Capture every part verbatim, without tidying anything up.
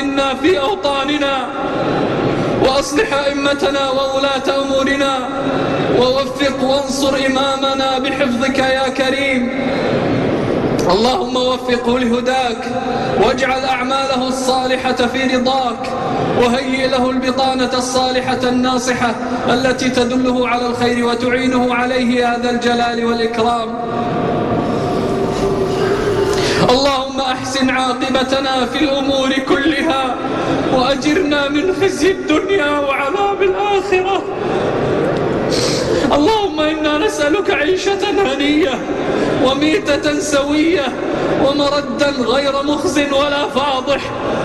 آمنا في أوطاننا، وأصلح أئمتنا وولاة أمورنا، ووفق وانصر إمامنا بحفظك يا كريم. اللهم وفقه لهداك، واجعل أعماله الصالحة في رضاك، وهيئ له البطانة الصالحة الناصحة التي تدله على الخير وتعينه عليه يا ذا الجلال والإكرام. اللهم أحسن عاقبتنا في الأمور كلها، وأجرنا من خزي الدنيا وعذاب الآخرة. اللهم إنا نسألك عيشة هنية، وميتة سوية، ومردا غير مخز ولا فاضح،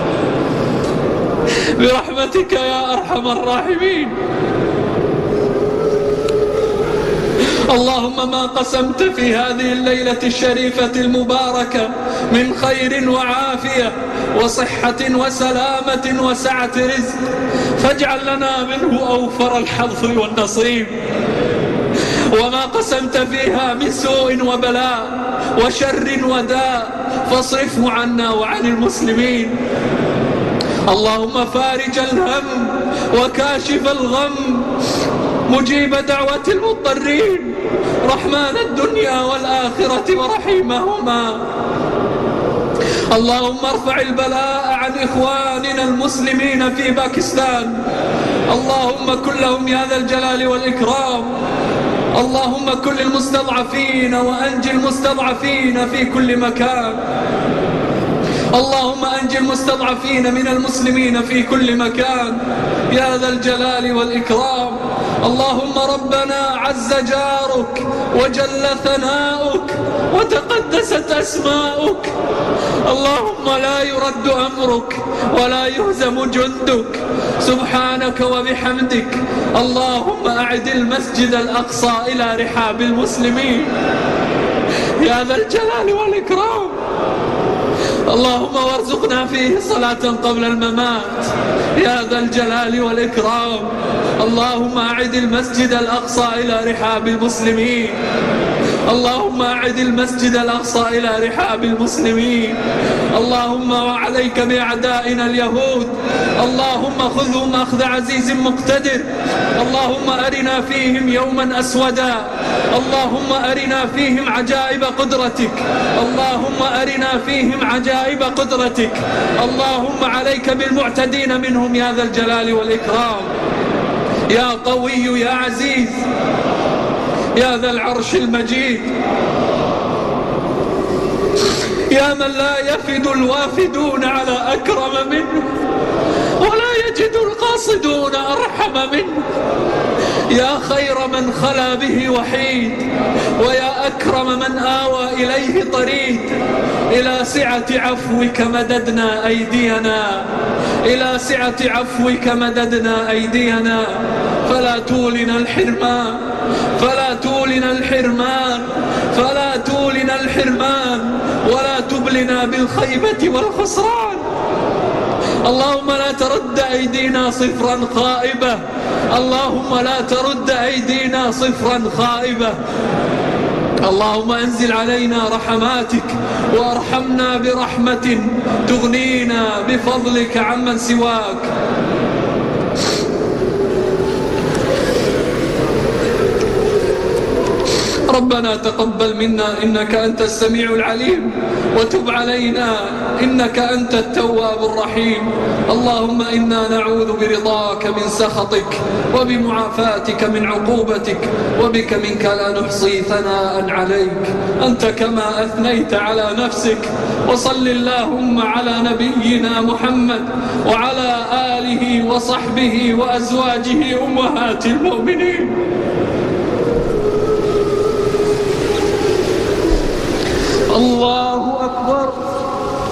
برحمتك يا أرحم الراحمين. اللهم ما قسمت في هذه الليلة الشريفة المباركة من خير وعافية وصحة وسلامة وسعة رزق، فاجعل لنا منه أوفر الحظ والنصيب. وما قسمت فيها من سوء وبلاء وشر وداء فاصرفه عنا وعن المسلمين. اللهم فارج الهم وكاشف الغم، مجيب دعوة المضطرين، رحمن الدنيا والآخرة ورحيمهما. اللهم ارفع البلاء عن إخواننا المسلمين في باكستان، اللهم كن لهم يا ذا الجلال والإكرام. اللهم كن للمستضعفين وأنجي المستضعفين في كل مكان. اللهم أنجي المستضعفين من المسلمين في كل مكان يا ذا الجلال والإكرام. اللهم ربنا عز جارك وجل ثناؤك وتقدست أسماؤك، اللهم لا يرد أمرك ولا يهزم جندك، سبحانك وبحمدك. اللهم أعد المسجد الأقصى إلى رحاب المسلمين يا ذا الجلال والإكرام. اللهم وارزقنا فيه صلاة قبل الممات يا ذا الجلال والإكرام. اللهم أعد المسجد الأقصى إلى رحاب المسلمين، اللهم أعد المسجد الأقصى إلى رحاب المسلمين. اللهم وعليك بأعدائنا اليهود، اللهم خذهم أخذ عزيز مقتدر. اللهم أرنا فيهم يوما أسودا، اللهم أرنا فيهم عجائب قدرتك، اللهم أرنا فيهم عجائب قدرتك. اللهم عليك بالمعتدين منهم يا ذا الجلال والإكرام. يا قوي يا عزيز يا ذا العرش المجيد، يا من لا يفد الوافدون على أكرم منه، ولا يجد القاصدون أرحم منه. يا خير من خلا به وحيد، ويا أكرم من آوى إليه طريد. إلى سعة عفوك مددنا أيدينا، إلى سعة عفوك مددنا أيدينا، فلا تولنا الحرمان، فلا تولنا الحرمان، فلا تولنا الحرمان، ولا تبلنا بالخيبة والخسران. اللهم لا ترد أيدينا صفرا خائبة، اللهم لا ترد أيدينا صفرا خائبة. اللهم أنزل علينا رحماتك، وارحمنا برحمة تغنينا بفضلك عمن سواك. ربنا تقبل منا إنك أنت السميع العليم، وتب علينا إنك أنت التواب الرحيم. اللهم إنا نعوذ برضاك من سخطك، وبمعافاتك من عقوبتك، وبك منك لا نحصي ثناء عليك أنت كما أثنيت على نفسك. وصل اللهم على نبينا محمد وعلى آله وصحبه وأزواجه أمهات المؤمنين.